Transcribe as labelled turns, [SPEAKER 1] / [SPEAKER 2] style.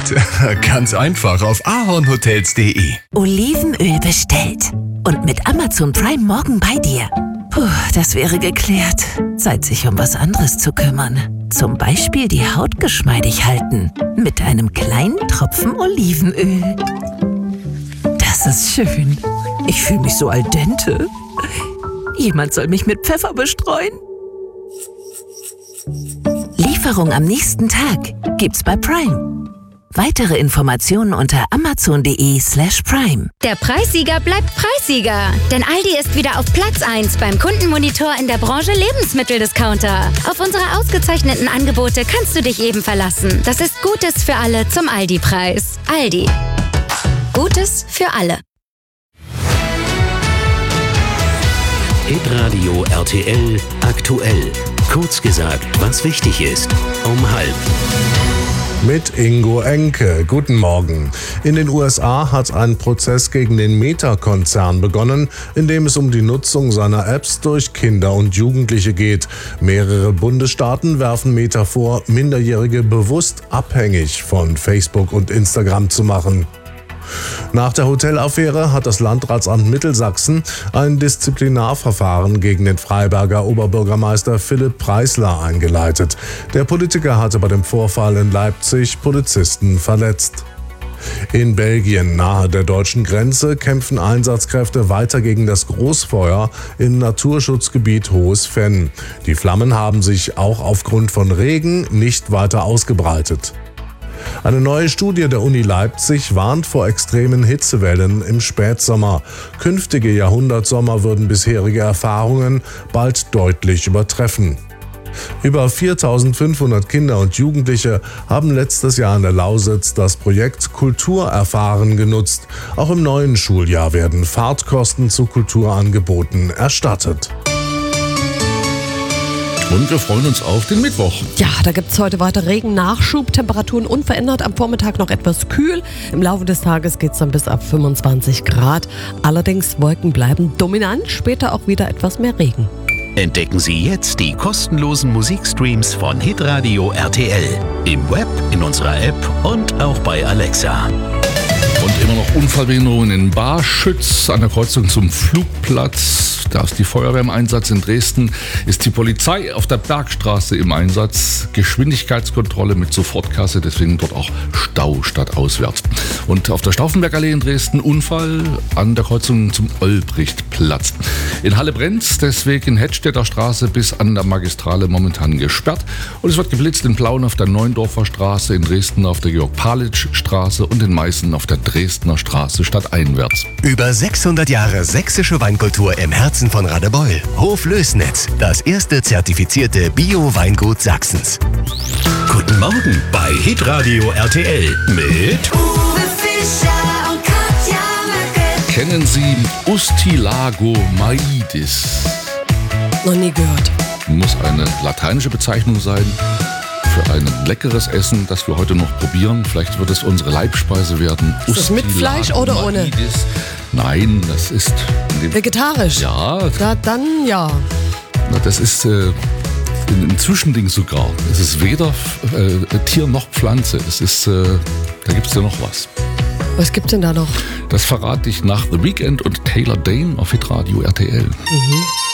[SPEAKER 1] geht? Ganz einfach auf ahornhotels.de.
[SPEAKER 2] Olivenöl bestellt. Und mit Amazon Prime morgen bei dir. Puh, das wäre geklärt. Zeit, sich um was anderes zu kümmern. Zum Beispiel die Haut geschmeidig halten. Mit einem kleinen Tropfen Olivenöl. Das ist schön. Ich fühle mich so al dente. Jemand soll mich mit Pfeffer bestreuen. Lieferung am nächsten Tag gibt's bei Prime. Weitere Informationen unter amazon.de/prime.
[SPEAKER 3] Der Preissieger bleibt Preissieger. Denn Aldi ist wieder auf Platz 1 beim Kundenmonitor in der Branche Lebensmitteldiscounter. Auf unsere ausgezeichneten Angebote kannst du dich eben verlassen. Das ist Gutes für alle zum Aldi-Preis. Aldi. Gutes für alle.
[SPEAKER 4] Hitradio RTL aktuell. Kurz gesagt, was wichtig ist. Um 12:30.
[SPEAKER 5] Mit Ingo Enke. Guten Morgen. In den USA hat ein Prozess gegen den Meta-Konzern begonnen, in dem es um die Nutzung seiner Apps durch Kinder und Jugendliche geht. Mehrere Bundesstaaten werfen Meta vor, Minderjährige bewusst abhängig von Facebook und Instagram zu machen. Nach der Hotelaffäre hat das Landratsamt Mittelsachsen ein Disziplinarverfahren gegen den Freiberger Oberbürgermeister Philipp Preisler eingeleitet. Der Politiker hatte bei dem Vorfall in Leipzig Polizisten verletzt. In Belgien, nahe der deutschen Grenze, kämpfen Einsatzkräfte weiter gegen das Großfeuer im Naturschutzgebiet Hohes Venn. Die Flammen haben sich auch aufgrund von Regen nicht weiter ausgebreitet. Eine neue Studie der Uni Leipzig warnt vor extremen Hitzewellen im Spätsommer. Künftige Jahrhundertsommer würden bisherige Erfahrungen bald deutlich übertreffen. Über 4.500 Kinder und Jugendliche haben letztes Jahr in der Lausitz das Projekt Kultur erfahren genutzt. Auch im neuen Schuljahr werden Fahrtkosten zu Kulturangeboten erstattet.
[SPEAKER 6] Und wir freuen uns auf den Mittwoch.
[SPEAKER 7] Ja, da gibt es heute weiter Regen, Nachschub, Temperaturen unverändert, am Vormittag noch etwas kühl. Im Laufe des Tages geht es dann bis ab 25 Grad. Allerdings Wolken bleiben dominant, später auch wieder etwas mehr Regen.
[SPEAKER 4] Entdecken Sie jetzt die kostenlosen Musikstreams von Hitradio RTL. Im Web, in unserer App und auch bei Alexa.
[SPEAKER 6] Und immer noch Unfallbehinderungen in Barschütz an der Kreuzung zum Flugplatz. Da ist die Feuerwehr im Einsatz. In Dresden ist die Polizei auf der Bergstraße im Einsatz. Geschwindigkeitskontrolle mit Sofortkasse, deswegen dort auch Stau statt auswärts. Und auf der Stauffenbergallee in Dresden Unfall an der Kreuzung zum Olbrichtplatz. In Halle brennt's, deswegen Hedstädter Straße bis an der Magistrale momentan gesperrt. Und es wird geblitzt in Plauen auf der Neuendorfer Straße, in Dresden auf der Georg-Palitsch-Straße und in Meißen auf der Dresdner Straße stadteinwärts.
[SPEAKER 8] Über 600 Jahre sächsische Weinkultur im Herzen von Radebeul. Hof Lößnitz, das erste zertifizierte Bio-Weingut Sachsens.
[SPEAKER 4] Guten Morgen bei Hitradio RTL mit
[SPEAKER 9] Uwe Fischer und Katja Möcke.
[SPEAKER 6] Kennen Sie Ustilago-Maidis?
[SPEAKER 7] Noch nie gehört.
[SPEAKER 6] Muss eine lateinische Bezeichnung sein für ein leckeres Essen, das wir heute noch probieren. Vielleicht wird es unsere Leibspeise werden.
[SPEAKER 7] Ist das mit Fleisch oder ohne?
[SPEAKER 6] Nein, das ist...
[SPEAKER 7] Vegetarisch?
[SPEAKER 6] Ja.
[SPEAKER 7] Dann ja.
[SPEAKER 6] Das ist ein Zwischending sogar. Es ist weder Tier noch Pflanze. Es ist, da gibt es ja noch was.
[SPEAKER 7] Was gibt's denn da noch?
[SPEAKER 6] Das verrate ich nach The Weeknd und Taylor Dayne auf Hitradio RTL.
[SPEAKER 7] Mhm.